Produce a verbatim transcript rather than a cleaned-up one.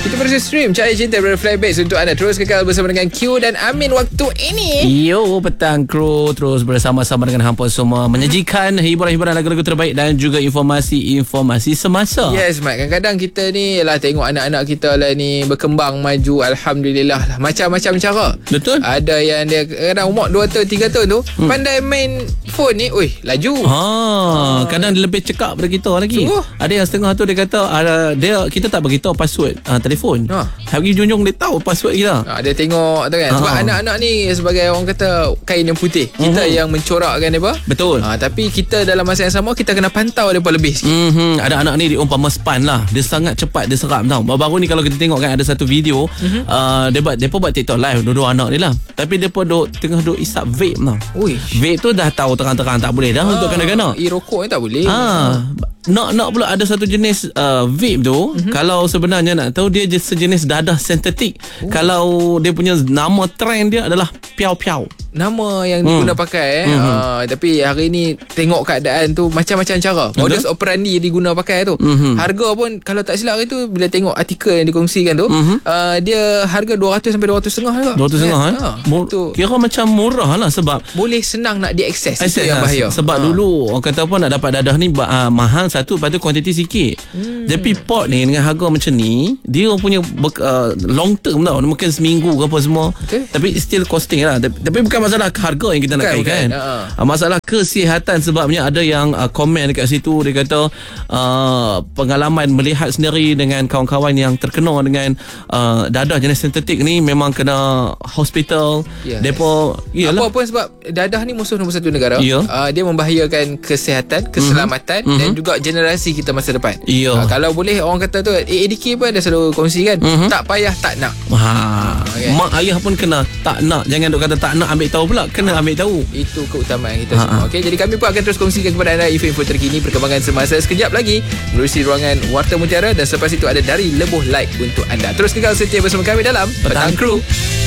Kita berusaha stream Cahaya Cinta daripada Flybase untuk anda. Terus kekal bersama dengan Q dan Amin waktu ini. Yo, petang kru. Terus bersama-sama dengan hampa semua menyajikan hiburan-hiburan lagu-lagu terbaik dan juga informasi-informasi semasa. Yes, Mat. Kadang-kadang kita ni lah tengok anak-anak kita lah ni berkembang maju. Alhamdulillah lah. Macam-macam cara. Betul. Ada yang dia kadang umur dua tahun, tiga tahun tu hmm. pandai main phone ni. Ui, laju. Ha, kadang dia lebih cekap daripada kita lagi. Sungguh? Ada yang setengah tu dia kata ada, dia kita tak beritahu password uh, telefon. Ha. Hari junjung dia tahu password kita. Ha, dia tengok tu kan. Sebab ha. anak-anak ni sebagai orang kata kain yang putih. Kita uh-huh. yang mencorakkan mereka. Betul. Ha, tapi kita dalam masa yang sama kita kena pantau mereka lebih sikit. Mm-hmm. Ada anak ni diumpama span lah. Dia sangat cepat dia serap tau. Baru-baru ni kalau kita tengok kan ada satu video uh-huh. uh, dia buat dia pun buat TikTok live dua-dua anak ni lah. Tapi dia pun duk, tengah duk isap vape tau. Ui. Vape tu dah tahu terang-terang tak boleh dah ha. untuk kanak-kanak. E-rokok ni tak boleh. Ha. Nak-nak pula ada satu jenis uh, vape tu mm-hmm. kalau sebenarnya nak tahu dia sejenis dadah sintetik. Ooh. Kalau dia punya nama trend dia adalah piau-piau. Nama yang hmm. diguna pakai eh. Mm-hmm. Uh, tapi hari ni tengok keadaan tu macam-macam cara. Modus operandi diguna pakai tu. Mm-hmm. Harga pun kalau tak silap itu bila tengok artikel yang dikongsikan tu mm-hmm. uh, dia harga dua ratus sampai dua ratus ringgit juga. dua ratus ringgit eh. Ha. Mur- kira macam murah lah sebab boleh senang nak diakses. Itu yang lah. bahaya. Sebab ha. dulu orang kata apa nak dapat dadah ni uh, mahal satu, lepas tu kuantiti sikit. Hmm. Tapi pot ni dengan harga macam ni dia punya uh, long term tau. Mungkin seminggu ke apa semua. Okay. Tapi still costing lah. Tapi bukan masalah harga yang kita bukan, nak kaitkan. Uh, masalah kesihatan sebabnya ada yang uh, komen dekat situ dia kata uh, pengalaman melihat sendiri dengan kawan-kawan yang terkena dengan uh, dadah jenis sintetik ni memang kena hospital. Yes. Depa apa pun sebab dadah ni musuh nombor satu negara. Yeah. Uh, dia membahayakan kesihatan, keselamatan mm-hmm. dan juga generasi kita masa depan. Yeah. Uh, kalau boleh orang kata tu A D K pun ada selalu kongsi kan mm-hmm. tak payah tak nak. Ha. Okay. Mak ayah pun kena tak nak. Jangan duk kata tak nak ambil tahu pula. Kena ambil tahu. Itu keutamaan kita ha. semua. Okey, jadi kami pun akan terus kongsikan kepada anda info-info terkini perkembangan semasa sekejap lagi menerusi ruangan Warta Mutiara dan selepas itu ada Dari Lebuh Like untuk anda. Terus kekal setia bersama kami dalam Petang Kru.